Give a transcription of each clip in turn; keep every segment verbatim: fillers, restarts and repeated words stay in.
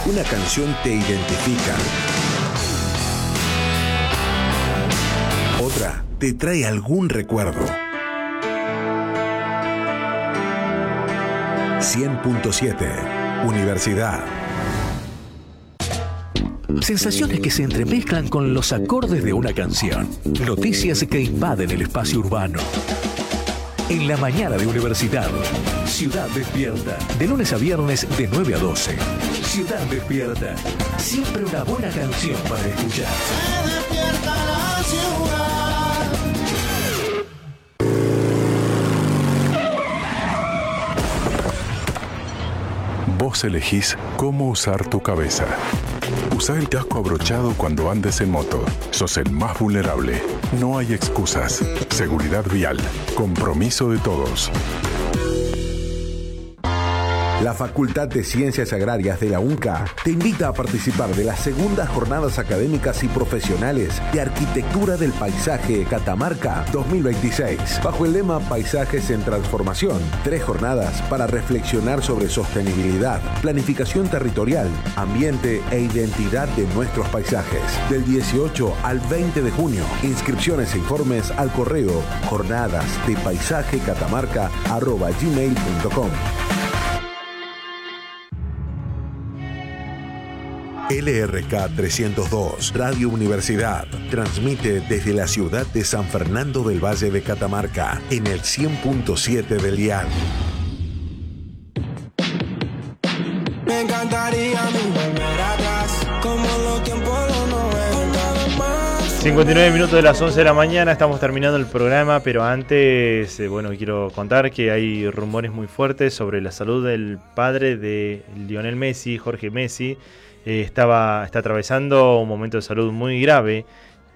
Una canción te identifica. Otra te trae algún recuerdo. cien punto siete Universidad. Sensaciones que se entremezclan con los acordes de una canción. Noticias que invaden el espacio urbano. En la mañana de Universidad. Ciudad Despierta. De lunes a viernes de nueve a doce. Ciudad Despierta. Siempre una buena canción para escuchar. Se despierta la ciudad. Vos elegís cómo usar tu cabeza. Usa el casco abrochado cuando andes en moto. Sos el más vulnerable. No hay excusas. Seguridad vial. Compromiso de todos. La Facultad de Ciencias Agrarias de la UNCA te invita a participar de las segundas jornadas académicas y profesionales de Arquitectura del Paisaje Catamarca dos mil veintiséis, bajo el lema Paisajes en Transformación. Tres jornadas para reflexionar sobre sostenibilidad, planificación territorial, ambiente e identidad de nuestros paisajes. Del dieciocho al veinte de junio. Inscripciones e informes al correo jornadas de paisaje catamarca arroba gmail punto com. L R K trescientos dos, Radio Universidad, transmite desde la ciudad de San Fernando del Valle de Catamarca, en el cien punto siete del dial. Me encantaría volver atrás, como los tiempos de los noventa. cincuenta y nueve minutos de las once de la mañana, estamos terminando el programa, pero antes, eh, bueno, quiero contar que hay rumores muy fuertes sobre la salud del padre de Lionel Messi, Jorge Messi. Eh, estaba, está atravesando un momento de salud muy grave.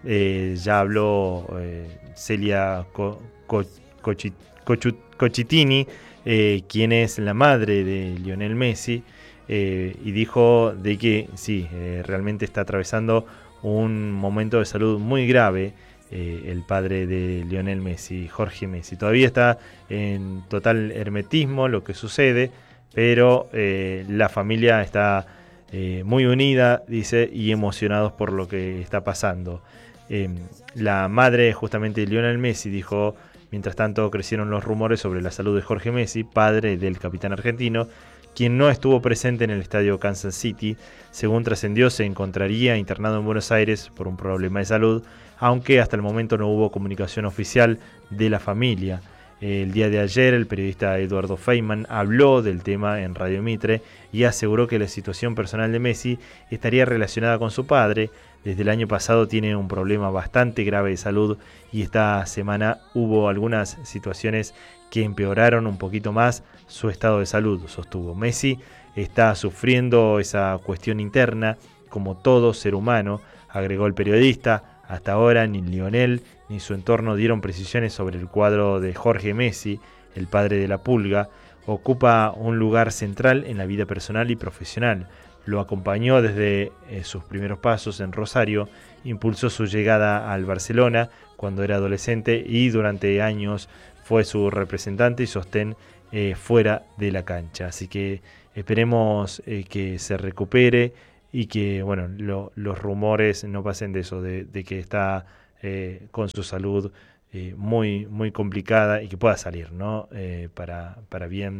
Eh, ya habló eh, Celia Co- Co- Cochi- Cochu- Cochitini, eh, quien es la madre de Lionel Messi, eh, y dijo de que sí, eh, realmente está atravesando un momento de salud muy grave. Eh, el padre de Lionel Messi, Jorge Messi, todavía está en total hermetismo lo que sucede, pero eh, la familia está Eh, muy unida, dice, y emocionados por lo que está pasando. Eh, la madre justamente de Lionel Messi dijo: mientras tanto crecieron los rumores sobre la salud de Jorge Messi, padre del capitán argentino, quien no estuvo presente en el estadio Kansas City. Según trascendió, se encontraría internado en Buenos Aires por un problema de salud, aunque hasta el momento no hubo comunicación oficial de la familia. El día de ayer, el periodista Eduardo Feynman habló del tema en Radio Mitre y aseguró que la situación personal de Messi estaría relacionada con su padre. Desde el año pasado tiene un problema bastante grave de salud y esta semana hubo algunas situaciones que empeoraron un poquito más su estado de salud, sostuvo. Messi está sufriendo esa cuestión interna como todo ser humano, agregó el periodista. Hasta ahora ni Lionel ni su entorno dieron precisiones sobre el cuadro de Jorge Messi, el padre de la Pulga. Ocupa un lugar central en la vida personal y profesional. Lo acompañó desde eh, sus primeros pasos en Rosario, impulsó su llegada al Barcelona cuando era adolescente y durante años fue su representante y sostén eh, fuera de la cancha. Así que esperemos eh, que se recupere y que bueno lo, los rumores no pasen de eso, de, de que está eh, con su salud eh, muy, muy complicada y que pueda salir, ¿no? Eh, para, para bien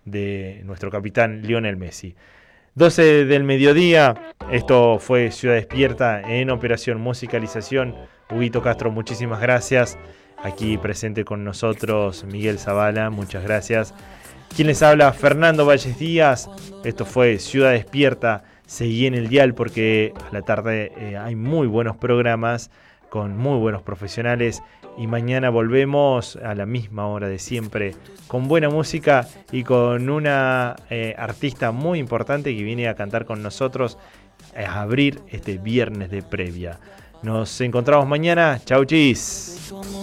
de nuestro capitán Lionel Messi. doce del mediodía, esto fue Ciudad Despierta en Operación Musicalización. Huguito Castro, muchísimas gracias. Aquí presente con nosotros Miguel Zavala, muchas gracias. Quien les habla, Fernando Valles Díaz. Esto fue Ciudad Despierta. Seguí en el dial porque a la tarde eh, hay muy buenos programas con muy buenos profesionales y mañana volvemos a la misma hora de siempre con buena música y con una eh, artista muy importante que viene a cantar con nosotros a abrir este viernes de previa. Nos encontramos mañana. Chau, chis.